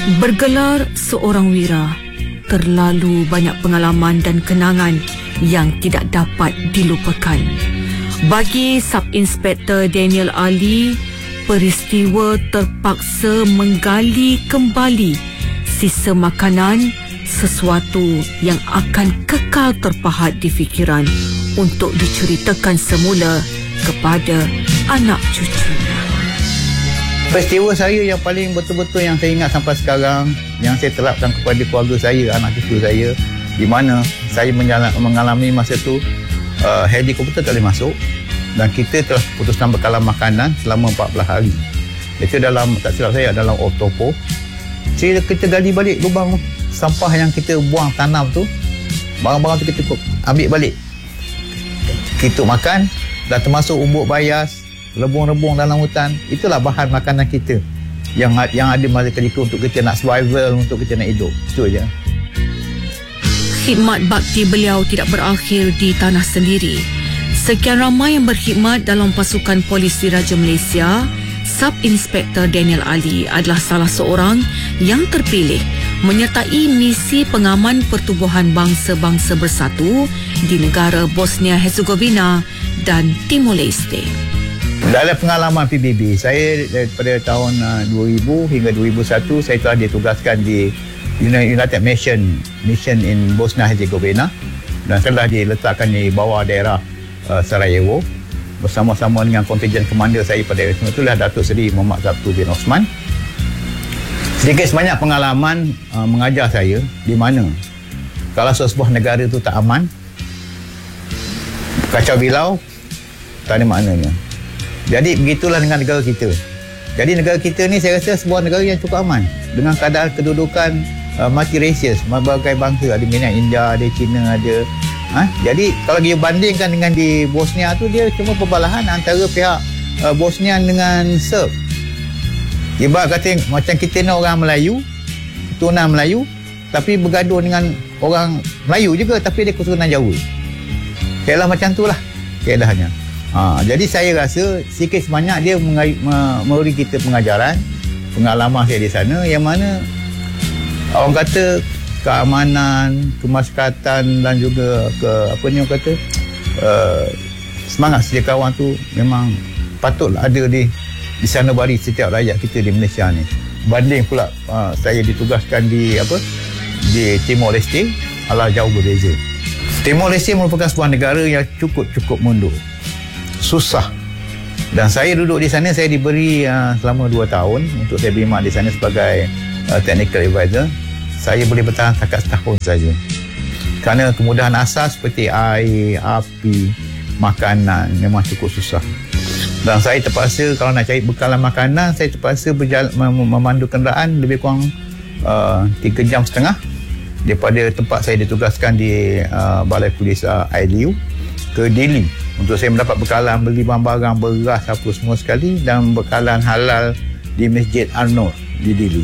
Bergelar seorang wira, terlalu banyak pengalaman dan kenangan yang tidak dapat dilupakan. Bagi Sub-Inspektor Daniel Ali, peristiwa terpaksa menggali kembali sisa makanan, sesuatu yang akan kekal terpahat di fikiran untuk diceritakan semula kepada anak cucunya. Peristiwa saya yang paling betul-betul yang saya ingat sampai sekarang, yang saya terapkan kepada keluarga saya, anak cucu saya, di mana saya mengalami masa tu helikopter tak boleh masuk dan kita telah putuskan bekalan makanan selama 14 hari. Itu dalam, tak silap saya, dalam Oktober. Kita gali balik lubang sampah yang kita buang tanam tu, barang-barang tu kita ambil balik. Kita makan dan termasuk umbuk bayas, rebung-rebung dalam hutan. Itulah bahan makanan kita yang ada masa ketika untuk kita nak survival, untuk kita nak hidup. Itu aja. Khidmat bakti beliau tidak berakhir di tanah sendiri. Sekian ramai yang berkhidmat dalam pasukan polis diraja Malaysia, Sub-Inspektor Daniel Ali adalah salah seorang yang terpilih menyertai misi pengaman pertubuhan bangsa-bangsa bersatu di negara Bosnia-Herzegovina dan Timor Leste. Dalam pengalaman PBB, saya daripada tahun 2000 hingga 2001, saya telah ditugaskan di United Mission in Bosnia-Herzegovina dan telah diletakkan di bawah daerah Sarajevo bersama-sama dengan kontijen komander saya pada itulah Datuk Seri Muhammad Sabtu bin Osman. Sedikit sebanyak pengalaman mengajar saya di mana kalau sebuah negara itu tak aman, kacau bilau, tak ada maknanya. Jadi begitulah dengan negara kita. Jadi negara kita ni saya rasa sebuah negara yang cukup aman dengan keadaan kedudukan multi-racial, berbagai bangsa, ada minat India, ada Cina, ada jadi kalau dia bandingkan dengan di Bosnia tu, dia cuma perbalahan antara pihak Bosnia dengan Serb. Ibarat kata macam kita ni orang Melayu, keturunan Melayu, tapi bergaduh dengan orang Melayu juga tapi dia keturunan Jawa. Kayalah macam tu lah keadaannya. Jadi saya rasa sikit sebanyak dia memberi kita pengajaran, pengalaman saya di sana yang mana orang kata keamanan, kemaslahatan dan juga semangat sejakawan tu memang patutlah ada di sanubari setiap rakyat kita di Malaysia ni. Banding pula saya ditugaskan di Timor Leste, adalah jauh berbeza. Timor Leste merupakan sebuah negara yang cukup mundur, susah. Dan saya duduk di sana, saya diberi selama 2 tahun untuk saya berkhidmat di sana sebagai technical advisor. Saya boleh bertahan setakat setahun saja. Kerana kemudahan asas seperti air, api, makanan memang cukup susah. Dan saya terpaksa kalau nak cari bekalan makanan, saya terpaksa memandu kenderaan lebih kurang 3.5 jam daripada tempat saya ditugaskan di Balai Polis ILU ke Delhi untuk saya mendapat bekalan beli barang-barang beras apa semua sekali dan bekalan halal di Masjid Al-Nur di Delhi.